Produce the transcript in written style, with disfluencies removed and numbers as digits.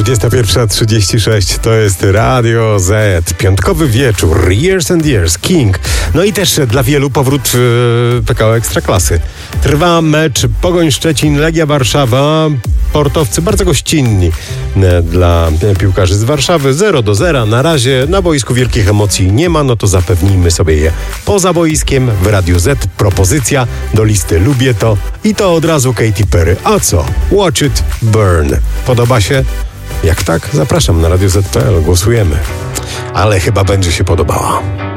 21:36 to jest Radio Z. Piątkowy wieczór, Years and Years, King. No i też dla wielu powrót PKO Ekstraklasy. Trwa mecz Pogoń Szczecin, Legia Warszawa. Sportowcy bardzo gościnni dla piłkarzy z Warszawy. 0-0. Na razie na boisku wielkich emocji nie ma, no to zapewnijmy sobie je poza boiskiem. W Radiu Z propozycja do listy Lubię to i to od razu Katy Perry. A co? Watch it burn. Podoba się? Jak tak? Zapraszam na radioz.pl. Głosujemy. Ale chyba będzie się podobała.